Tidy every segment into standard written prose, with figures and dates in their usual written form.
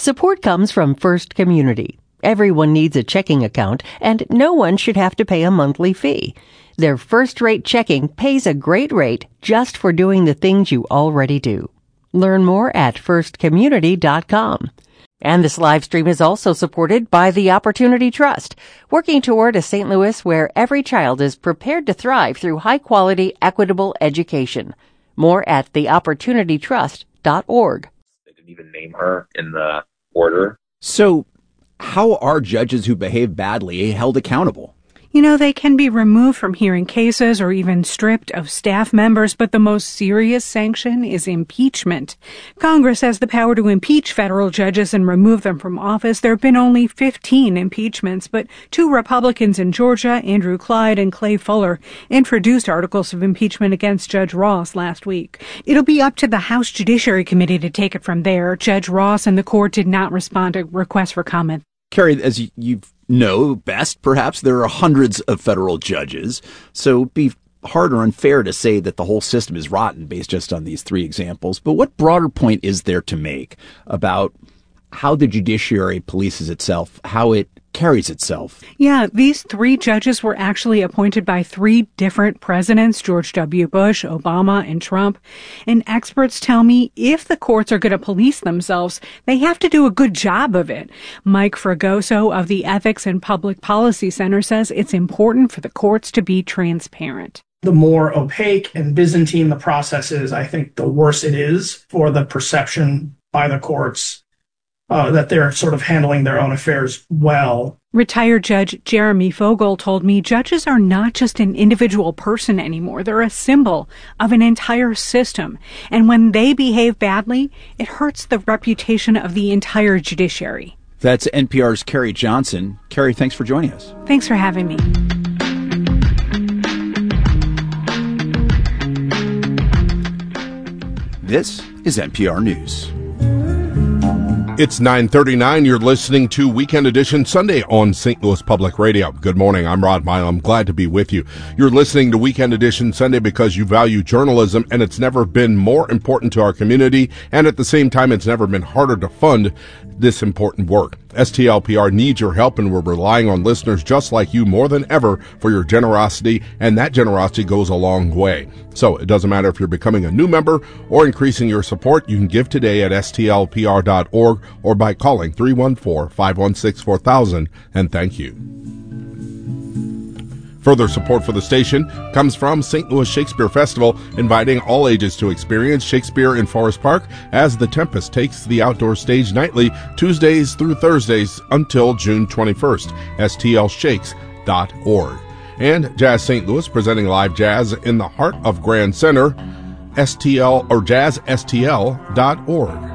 Support comes from First Community. Everyone needs a checking account, and no one should have to pay a monthly fee. Their first-rate checking pays a great rate just for doing the things you already do. Learn more at firstcommunity.com. And this live stream is also supported by the Opportunity Trust, working toward a St. Louis where every child is prepared to thrive through high-quality, equitable education. More at theopportunitytrust.org. They didn't even name her in the order. So, how are judges who behave badly held accountable? You know, they can be removed from hearing cases or even stripped of staff members, but the most serious sanction is impeachment. Congress has the power to impeach federal judges and remove them from office. There have been only 15 impeachments, but 2 Republicans in Georgia, Andrew Clyde and Clay Fuller, introduced articles of impeachment against Judge Ross last week. It'll be up to the House Judiciary Committee to take it from there. Judge Ross and the court did not respond to requests for comment. Carrie, as you know best, perhaps there are hundreds of federal judges, so it'd be hard or unfair to say that the whole system is rotten based just on these 3 examples. But what broader point is there to make about how the judiciary polices itself, how it carries itself? Yeah, these 3 judges were actually appointed by 3 different presidents, George W. Bush, Obama, and Trump. And experts tell me if the courts are going to police themselves, they have to do a good job of it. Mike Fragoso of the Ethics and Public Policy Center says it's important for the courts to be transparent. The more opaque and Byzantine the process is, I think the worse it is for the perception by the courts that they're sort of handling their own affairs well. Retired Judge Jeremy Fogel told me judges are not just an individual person anymore. They're a symbol of an entire system. And when they behave badly, it hurts the reputation of the entire judiciary. That's NPR's Carrie Johnson. Carrie, thanks for joining us. Thanks for having me. This is NPR News. It's 9:39. You're listening to Weekend Edition Sunday on St. Louis Public Radio. Good morning. I'm Rod Mile. I'm glad to be with you. You're listening to Weekend Edition Sunday because you value journalism, and it's never been more important to our community, and at the same time, it's never been harder to fund this important work. STLPR needs your help, and we're relying on listeners just like you more than ever for your generosity, and that generosity goes a long way. So it doesn't matter if you're becoming a new member or increasing your support. You can give today at stlpr.org or by calling 314-516-4000, and thank you. Further support for the station comes from St. Louis Shakespeare Festival, inviting all ages to experience Shakespeare in Forest Park as The Tempest takes the outdoor stage nightly, Tuesdays through Thursdays until June 21st. stlshakes.org. And Jazz St. Louis presenting live jazz in the heart of Grand Center, STL or jazzstl.org.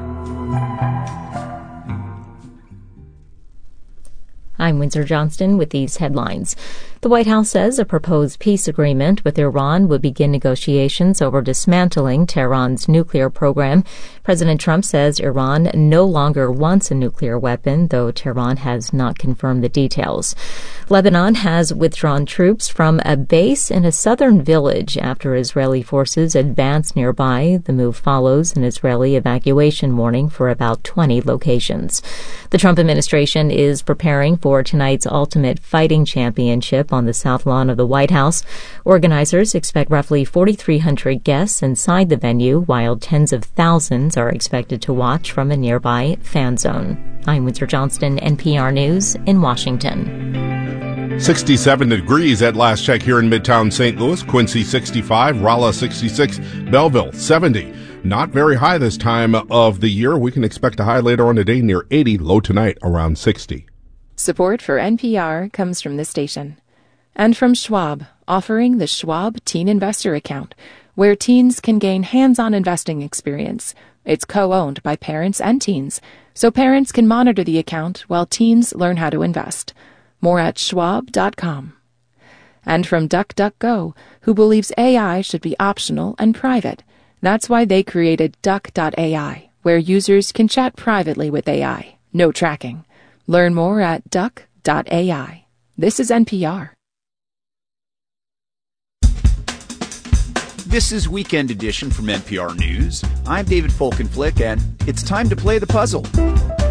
I'm Windsor Johnston with these headlines. The White House says a proposed peace agreement with Iran would begin negotiations over dismantling Tehran's nuclear program. President Trump says Iran no longer wants a nuclear weapon, though Tehran has not confirmed the details. Lebanon has withdrawn troops from a base in a southern village after Israeli forces advance nearby. The move follows an Israeli evacuation warning for about 20 locations. The Trump administration is preparing for tonight's Ultimate Fighting Championship on the South Lawn of the White House. Organizers expect roughly 4,300 guests inside the venue, while tens of thousands are expected to watch from a nearby fan zone. I'm Windsor Johnston, NPR News in Washington. 67 degrees at last check here in Midtown St. Louis. Quincy 65, Rolla 66, Belleville 70. Not very high this time of the year. We can expect a high later on today near 80, low tonight around 60. Support for NPR comes from this station. And from Schwab, offering the Schwab Teen Investor Account, where teens can gain hands-on investing experience. It's co-owned by parents and teens, so parents can monitor the account while teens learn how to invest. More at schwab.com. And from DuckDuckGo, who believes AI should be optional and private. That's why they created Duck.ai, where users can chat privately with AI. No tracking. Learn more at Duck.ai. This is NPR. This is Weekend Edition from NPR News. I'm David Folkenflik, and it's time to play the puzzle.